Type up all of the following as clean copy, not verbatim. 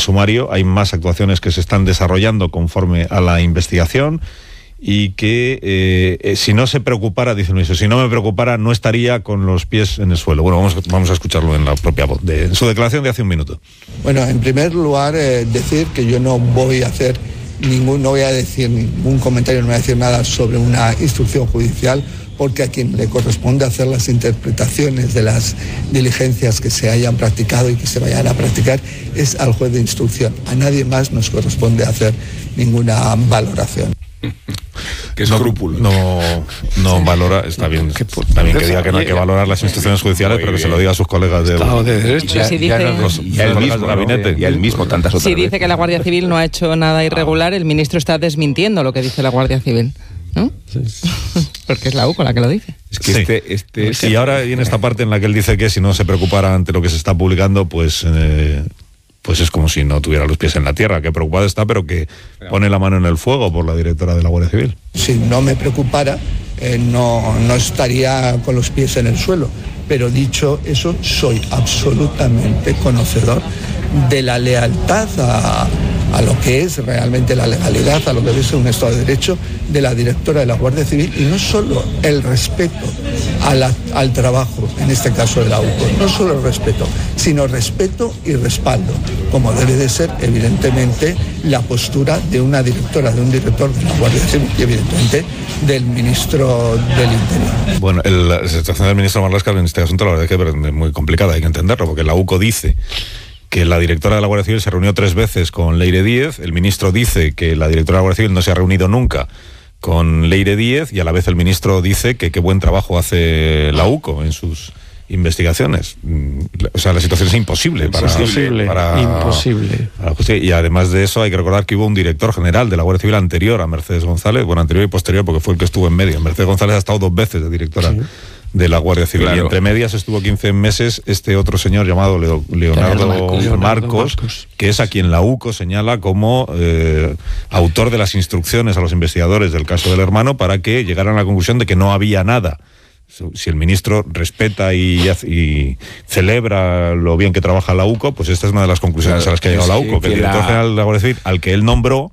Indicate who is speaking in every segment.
Speaker 1: sumario. Hay más actuaciones que se están desarrollando conforme a la investigación y que si no se preocupara, dice el ministro, si no me preocupara no estaría con los pies en el suelo. Bueno, vamos a escucharlo en la propia voz, en su declaración de hace un minuto.
Speaker 2: Bueno, en primer lugar, decir que yo no voy a decir ningún comentario, no voy a decir nada sobre una instrucción judicial, porque a quien le corresponde hacer las interpretaciones de las diligencias que se hayan practicado y que se vayan a practicar es al juez de instrucción. A nadie más nos corresponde hacer ninguna valoración.
Speaker 3: Qué escrúpulo.
Speaker 1: No valora, está bien también que diga que no hay que valorar las instituciones judiciales, pero que se lo diga a sus colegas de
Speaker 4: derecho.
Speaker 3: Y el mismo tantas otras
Speaker 4: si
Speaker 3: veces.
Speaker 4: dice que la Guardia Civil no ha hecho nada irregular, el ministro está desmintiendo lo que dice la Guardia Civil, ¿no? Sí. Porque es la UCO la que lo dice.
Speaker 3: Es que
Speaker 1: y ahora viene esta parte en la que él dice que si no se preocupara ante lo que se está publicando, pues es como si no tuviera los pies en la tierra, que preocupado está, pero que pone la mano en el fuego por la directora de la Guardia Civil.
Speaker 2: Si no me preocupara, no estaría con los pies en el suelo. Pero dicho eso, soy absolutamente conocedor de la lealtad a lo que es realmente la legalidad, a lo que es un Estado de Derecho de la directora de la Guardia Civil, y no solo el respeto al trabajo, en este caso de la UCO, no solo el respeto, sino respeto y respaldo, como debe de ser evidentemente la postura de una directora, de un director de la Guardia Civil y evidentemente del ministro del Interior.
Speaker 1: Bueno, la situación del ministro Marlaska en este asunto la verdad es que es muy complicada, hay que entenderlo, porque la UCO dice que la directora de la Guardia Civil se reunió 3 veces con Leire Díez, el ministro dice que la directora de la Guardia Civil no se ha reunido nunca con Leire Díez, y a la vez el ministro dice que qué buen trabajo hace la UCO en sus investigaciones. O sea, la situación es imposible.
Speaker 5: Imposible.
Speaker 1: Y además de eso hay que recordar que hubo un director general de la Guardia Civil anterior a Mercedes González, bueno, anterior y posterior porque fue el que estuvo en medio. Mercedes González ha estado 2 veces de directora de la Guardia Civil, claro. Y entre medias estuvo 15 meses este otro señor llamado Leonardo Marcos, que es a quien la UCO señala como autor de las instrucciones a los investigadores del caso del hermano para que llegaran a la conclusión de que no había nada. Si el ministro respeta y celebra lo bien que trabaja la UCO, pues esta es una de las conclusiones a las que ha llegado la UCO, que el director general de la Guardia Civil, al que él nombró,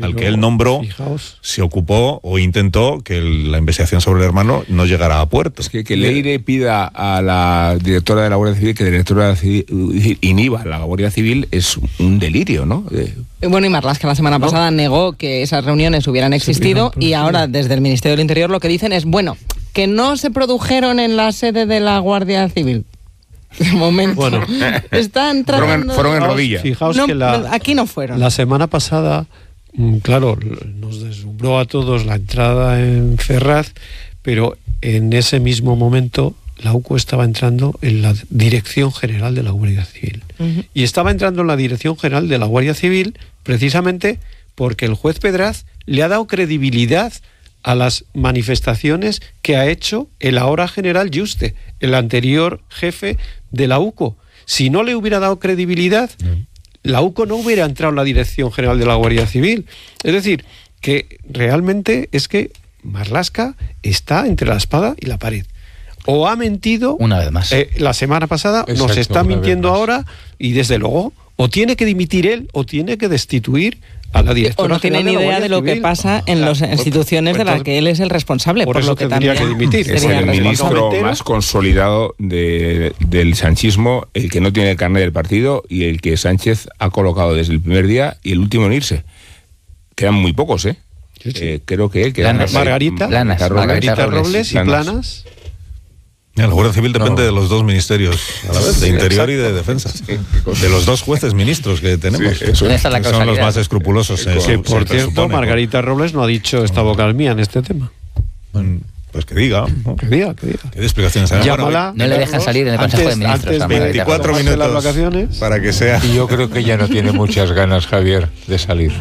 Speaker 1: fijaos, se ocupó o intentó que la investigación sobre el hermano no llegara a puerto.
Speaker 3: Es que Leire pida a la directora de la Guardia Civil que la directora de la Civil inhiba a la Guardia Civil es un delirio, ¿no?
Speaker 4: Bueno, y Marlaska la semana pasada negó que esas reuniones hubieran existido, y ahora desde el Ministerio del Interior lo que dicen es, bueno, que no se produjeron en la sede de la Guardia Civil. De momento. Bueno, están tratando...
Speaker 3: Fueron en rodillas.
Speaker 5: Fijaos que
Speaker 4: aquí no fueron.
Speaker 5: La semana pasada, claro, nos deslumbró a todos la entrada en Ferraz, pero en ese mismo momento la UCO estaba entrando en la Dirección General de la Guardia Civil. Uh-huh. Y estaba entrando en la Dirección General de la Guardia Civil precisamente porque el juez Pedraz le ha dado credibilidad a las manifestaciones que ha hecho el ahora general Yuste, el anterior jefe de la UCO. Si no le hubiera dado credibilidad, la UCO no hubiera entrado en la Dirección General de la Guardia Civil. Es decir, que realmente es que Marlaska está entre la espada y la pared. O ha mentido
Speaker 6: una vez más
Speaker 5: la semana pasada, nos está mintiendo ahora, y desde luego o tiene que dimitir él o tiene que destituir a la directora.
Speaker 4: O no tiene ni idea de lo que pasa en las instituciones de las que él es el responsable.
Speaker 5: Por eso
Speaker 4: lo que
Speaker 5: tendría que dimitir.
Speaker 3: Es el ministro más consolidado del sanchismo, el que no tiene el carnet del partido y el que Sánchez ha colocado desde el primer día y el último en irse. Quedan muy pocos, ¿eh? Sí. Creo que él queda
Speaker 5: Margarita Robles y Planas.
Speaker 1: La Guardia Civil depende de los 2 ministerios a la vez, de Interior y de Defensa. De los 2 jueces ministros que tenemos.
Speaker 6: Sí,
Speaker 1: son los más escrupulosos.
Speaker 5: Por cierto, Margarita Robles no ha dicho esta vocal mía en este tema.
Speaker 1: Bueno, pues que diga. ¿No?
Speaker 5: Que diga.
Speaker 1: ¿Qué explicaciones hay?
Speaker 6: No le dejan salir en el Consejo de Ministros.
Speaker 1: Antes 24 minutos las vacaciones para que sea.
Speaker 7: Y yo creo que ya no tiene muchas ganas, Javier, de salir.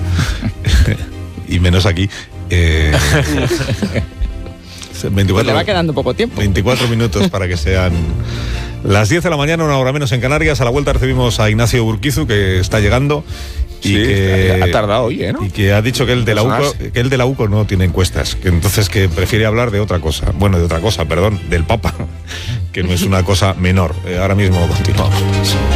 Speaker 1: Y menos aquí. 24,
Speaker 4: le va quedando poco tiempo.
Speaker 1: 24 minutos para que sean las 10 de la mañana, 1 hora menos en Canarias. A la vuelta recibimos a Ignacio Urquizu, que está llegando y que
Speaker 3: ha tardado hoy, ¿no?
Speaker 1: Y que ha dicho que el de la UCO no tiene encuestas, que entonces que prefiere hablar de otra cosa. Bueno, del Papa, que no es una cosa menor. Ahora mismo continuamos.